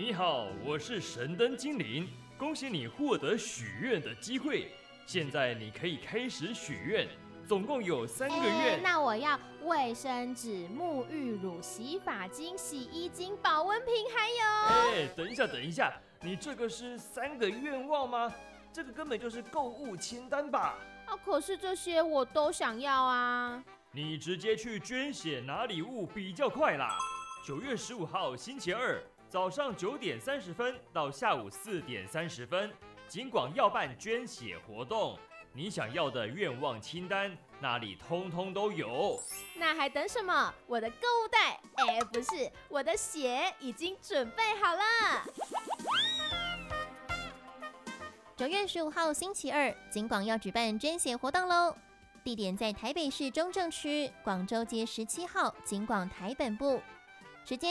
你好，我是神灯精灵，恭喜你获得许愿的机会。现在你可以开始许愿，总共有3个愿。 那我要卫生纸、沐浴乳、洗发精、洗衣精、保温瓶，还有…… 等一下，你这个是3个愿望吗？这个根本就是购物清单吧？ 可是这些我都想要啊。 你直接去捐血拿礼物比较快啦。9月15号星期二早上9点30分到下午4点30分，警广要办捐血活动，你想要的愿望清单那里通通都有。 那还等什么？我的购物袋，不是，我的血已经准备好了。 9月15号星期二，警广要举办捐血活动喽！地点在台北市中正区广州街17号警广台本部，时间